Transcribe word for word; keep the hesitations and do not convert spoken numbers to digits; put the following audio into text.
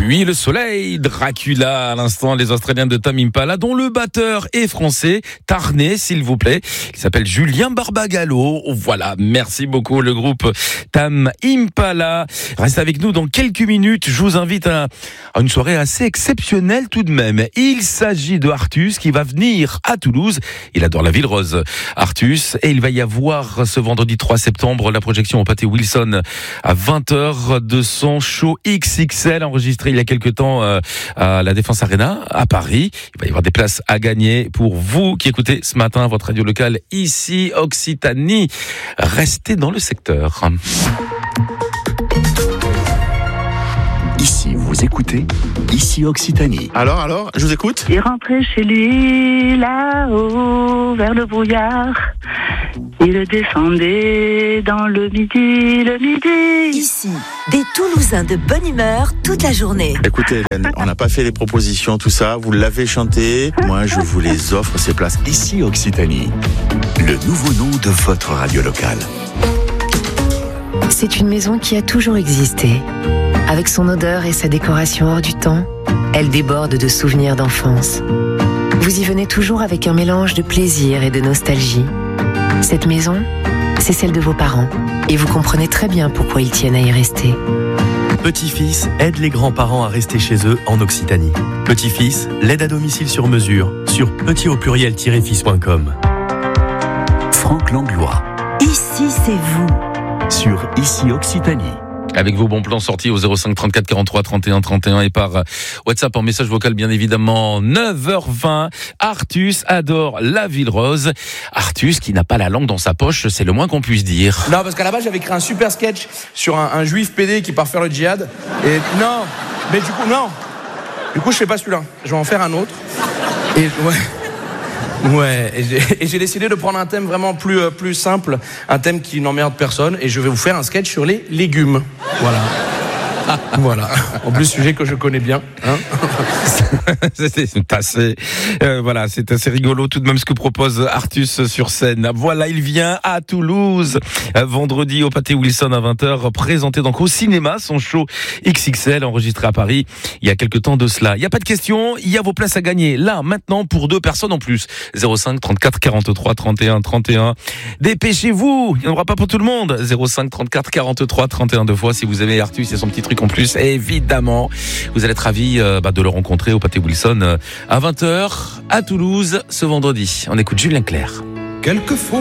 nuit, le soleil, Dracula à l'instant, les Australiens de Tame Impala, dont le batteur est français, Tarnais s'il vous plaît, qui s'appelle Julien Barbagallo. Voilà, merci beaucoup le groupe Tame Impala. Restez avec nous dans quelques minutes, je vous invite à, à une soirée assez exceptionnelle tout de même. Il s'agit de Artus qui va venir à Toulouse, il adore la ville rose, Artus, et il va y avoir ce vendredi trois septembre la projection au Pâté Wilson à vingt heures de son show X X L enregistré il y a quelque temps euh, à la Défense Arena à Paris. Il va y avoir des places à gagner pour vous qui écoutez ce matin votre radio locale ici Occitanie. Restez dans le secteur. Ici, vous écoutez Ici Occitanie. Alors, alors, je vous écoute. Il rentrait chez lui, là-haut, vers le brouillard. Il descendait dans le midi, le midi. Ici, des Toulousains de bonne humeur toute la journée. Écoutez, Hélène, on n'a pas fait les propositions, tout ça. Vous l'avez chanté. Moi, je vous les offre, ces places. Ici Occitanie, le nouveau nom de votre radio locale. C'est une maison qui a toujours existé. Avec son odeur et sa décoration hors du temps, elle déborde de souvenirs d'enfance. Vous y venez toujours avec un mélange de plaisir et de nostalgie. Cette maison, c'est celle de vos parents. Et vous comprenez très bien pourquoi ils tiennent à y rester. Petit-fils aide les grands-parents à rester chez eux en Occitanie. Petit-fils l'aide à domicile sur mesure sur petit au pluriel tiret fils point com. Franck Langlois. Ici, c'est vous. Sur Ici Occitanie. Avec vos bons plans sortis au zéro cinq trente-quatre quarante-trois trente et un trente et un et par WhatsApp en message vocal bien évidemment. Neuf heures vingt, Artus adore la ville rose. Artus qui n'a pas la langue dans sa poche, c'est le moins qu'on puisse dire. Non, parce qu'à la base j'avais créé un super sketch sur un, un juif pédé qui part faire le djihad. Et non, mais du coup non. Du coup je fais pas celui-là, je vais en faire un autre. Et ouais. Ouais, et j'ai, et j'ai décidé de prendre un thème vraiment plus, euh, plus simple, un thème qui n'emmerde personne, et je vais vous faire un sketch sur les légumes. Voilà. Voilà. En plus, sujet que je connais bien. Hein c'est, c'est assez, euh, voilà, c'est assez rigolo tout de même ce que propose Artus sur scène. Voilà, il vient à Toulouse euh, vendredi au Pâté Wilson à vingt heures, présenté donc au cinéma son show X X L enregistré à Paris il y a quelques temps de cela. Il n'y a pas de question, il y a vos places à gagner là maintenant pour deux personnes en plus. zéro cinq trente-quatre quarante-trois trente et un trente et un. Dépêchez-vous, il n'y en aura pas pour tout le monde. zéro cinq trente-quatre quarante-trois trente et un deux fois si vous aimez Artus et son petit truc en plus. Évidemment, vous allez être ravis euh, bah, de le rencontrer au Pâté Wilson euh, à vingt heures à Toulouse ce vendredi. On écoute Julien Clerc. Quelquefois